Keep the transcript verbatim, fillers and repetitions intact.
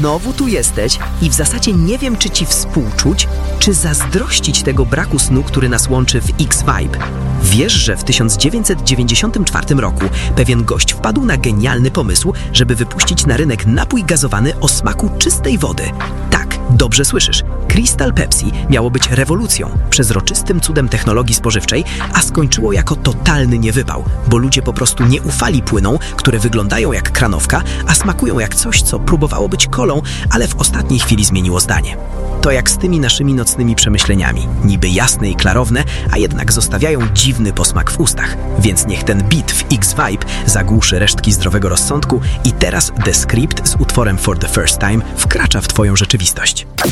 znowu tu jesteś i w zasadzie nie wiem, czy ci współczuć, czy zazdrościć tego braku snu, który nas łączy w X-Vibe. Wiesz, że w tysiąc dziewięćset dziewięćdziesiątym czwartym roku pewien gość wpadł na genialny pomysł, żeby wypuścić na rynek napój gazowany o smaku czystej wody. Tak, dobrze słyszysz. Crystal Pepsi miało być rewolucją, przezroczystym cudem technologii spożywczej, a skończyło jako totalny niewypał, bo ludzie po prostu nie ufali płynom, które wyglądają jak kranowka, a smakują jak coś, co próbowało być kolą, ale w ostatniej chwili zmieniło zdanie. To jak z tymi naszymi nocnymi przemyśleniami. Niby jasne i klarowne, a jednak zostawiają dziwny posmak w ustach. Więc niech ten beat w X-Vibe zagłuszy resztki zdrowego rozsądku i teraz The Script z utworem For the First Time wkracza w twoją rzeczywistość.